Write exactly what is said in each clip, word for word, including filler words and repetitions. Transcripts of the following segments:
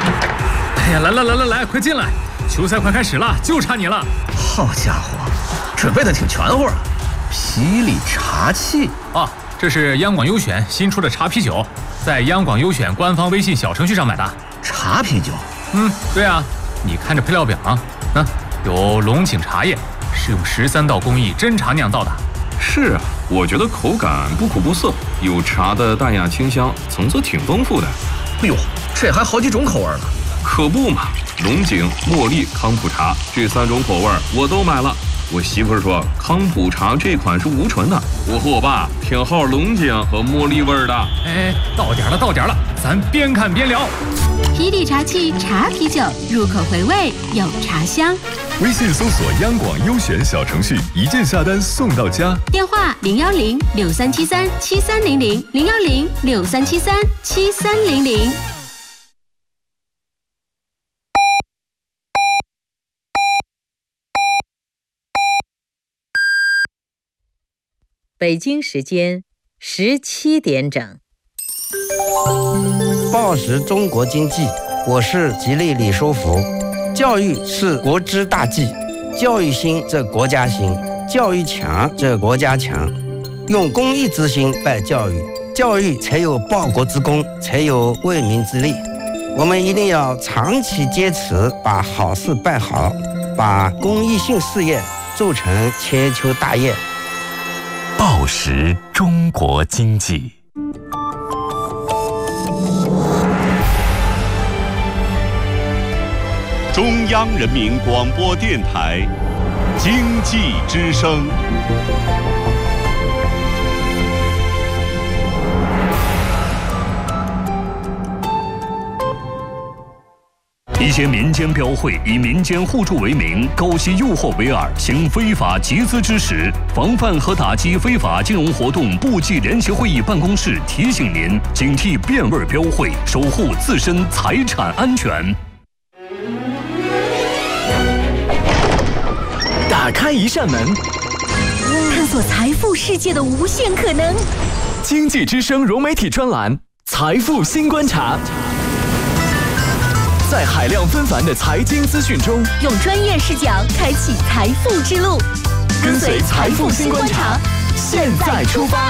哎呀，来来来来来，快进来！球赛快开始了，就差你了。 好家伙，准备的挺全乎啊！霹雳茶器啊，这是央广优选新出的茶啤酒，在央广优选官方微信小程序上买的。 茶啤酒？ 嗯，对啊，你看这配料表啊，嗯，有龙井茶叶，是用十三道工艺真茶酿造的。 是啊，我觉得口感不苦不涩，有茶的淡雅清香，层次挺丰富的。 哎呦，这还好几种口味呢。 可不嘛，龙井、茉莉、康普茶这三种口味我都买了。我媳妇儿说康普茶这款是无醇的，我和我爸偏好龙井和茉莉味的。 哎，到点了到点了，咱边看边聊。 霹雳茶器茶啤酒，入口回味有茶香。 微信搜索央广优选小程序，一键下单送到家。 电话零幺零六三七三七三零零零幺零六三七三七三零零。 北京时间十七点整。 报时中国经济，我是吉利李书福。教育是国之大计，教育兴则国家兴，教育强则国家强。用公益之心办教育，教育才有报国之功，才有为民之利。我们一定要长期坚持把好事办好，把公益性事业做成千秋大业。 报时中国经济。 中央人民广播电台经济之声。 一些民间标会以民间互助为名，勾结诱惑为饵，行非法集资之实。防范和打击非法金融活动部际联席会议办公室提醒您：警惕变味标会，守护自身财产安全。 打开一扇门， 探索财富世界的无限可能。 经济之声融媒体专栏《财富新观察》。在海量纷繁的财经资讯中， 用专业视角开启财富之路， 跟随财富新观察，现在出发。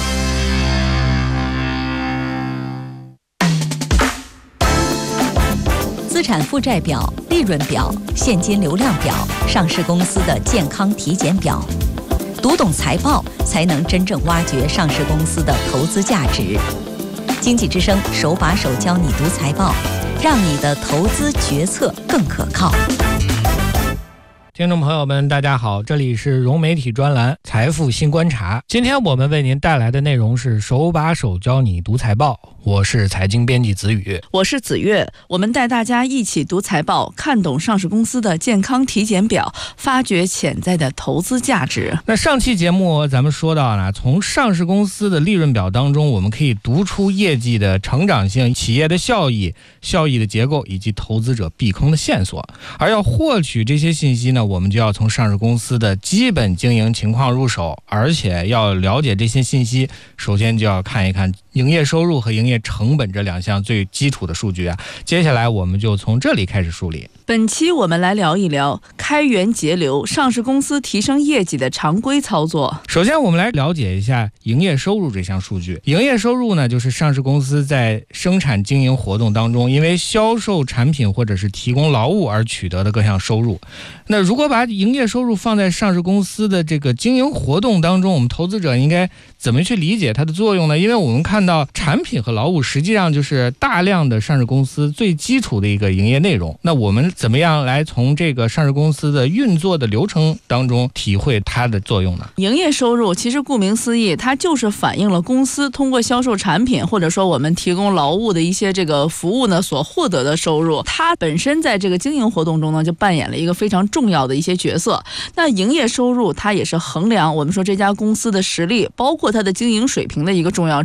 资产负债表、利润表、现金流量表、上市公司的健康体检表，读懂财报，才能真正挖掘上市公司的投资价值。经济之声手把手教你读财报，让你的投资决策更可靠。 听众朋友们大家好，这里是融媒体专栏财富新观察。今天我们为您带来的内容是手把手教你读财报，我是财经编辑子宇， 我是子月。我们带大家一起读财报，看懂上市公司的健康体检表，发掘潜在的投资价值。 那上期节目咱们说到呢，从上市公司的利润表当中，我们可以读出业绩的成长性、企业的效益、效益的结构以及投资者避坑的线索。而要获取这些信息呢，我们就要从上市公司的基本经营情况入手，而且要了解这些信息，首先就要看一看营业收入和营业成本这两项最基础的数据啊。接下来我们就从这里开始梳理。 本期我们来聊一聊开源节流，上市公司提升业绩的常规操作。 首先我们来了解一下营业收入这项数据。营业收入呢，就是上市公司在生产经营活动当中，因为销售产品或者是提供劳务而取得的各项收入。那如果把营业收入放在上市公司的这个经营活动当中，我们投资者应该怎么去理解它的作用呢？因为我们看到产品和劳务实际上就是大量的上市公司最基础的一个营业内容。那我们怎么样来从这个上市公司的运作的流程当中体会它的作用呢？ 营业收入其实顾名思义，它就是反映了公司通过销售产品或者说我们提供劳务的一些这个服务呢所获得的收入。它本身在这个经营活动中呢就扮演了一个非常重要的一些角色。那营业收入它也是衡量我们说这家公司的实力，包括它的经营水平的一个重要指标。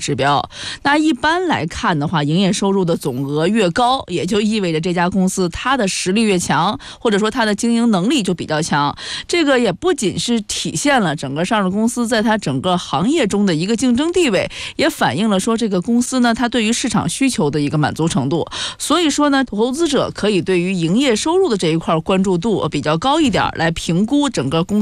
高。那一般来看的话，营业收入的总额越高，也就意味着这家公司它的实力越强，或者说它的经营能力就比较强。这个也不仅是体现了整个上市公司在它整个行业中的一个竞争地位，也反映了说这个公司呢它对于市场需求的一个满足程度。所以说呢，投资者可以对于营业收入的这一块关注度比较高一点，来评估整个公司